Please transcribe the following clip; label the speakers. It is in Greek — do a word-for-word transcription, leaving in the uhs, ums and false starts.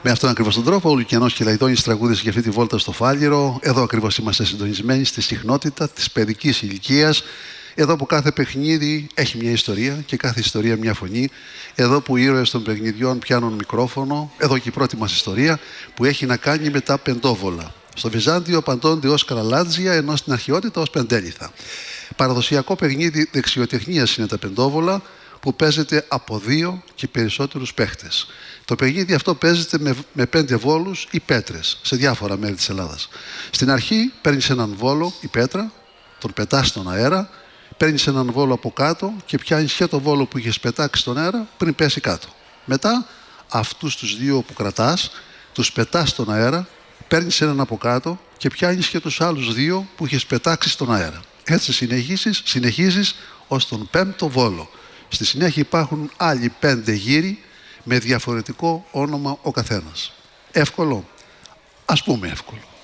Speaker 1: Με αυτόν ακριβώς τον τρόπο, ο Λουκιανός Κελαϊδόνης τραγούδισε για αυτή τη βόλτα στο Φάληρο. Εδώ ακριβώς είμαστε συντονισμένοι στη συχνότητα της παιδικής ηλικίας. Εδώ που κάθε παιχνίδι έχει μια ιστορία και κάθε ιστορία μια φωνή. Εδώ που οι ήρωες των παιχνιδιών πιάνουν μικρόφωνο. Εδώ και η πρώτη μας ιστορία που έχει να κάνει με τα πεντόβολα. Στο Βυζάντιο απαντώνται ως καραλάτζια, ενώ στην αρχαιότητα ως πεντέλιθα. Παραδοσιακό παιχνίδι δεξιοτεχνίας είναι τα πεντόβολα, που παίζεται από δύο και περισσότερους παίχτες. Το παιχνίδι αυτό παίζεται με, με πέντε βόλους ή πέτρες σε διάφορα μέρη της Ελλάδας. Στην αρχή παίρνεις έναν βόλο ή πέτρα, τον πετάς στον αέρα, παίρνεις έναν βόλο από κάτω και πιάνεις και το βόλο που είχες πετάξει στον αέρα πριν πέσει κάτω. Μετά αυτούς τους δύο που κρατάς, τους πετάς στον αέρα, παίρνεις έναν από κάτω και πιάνεις και τους άλλους δύο που είχες πετάξει στον αέρα. Έτσι συνεχίζεις, συνεχίζεις ως τον πέμπτο βόλο. Στη συνέχεια υπάρχουν άλλοι πέντε γύροι με διαφορετικό όνομα ο καθένας. Εύκολο? Ας πούμε εύκολο.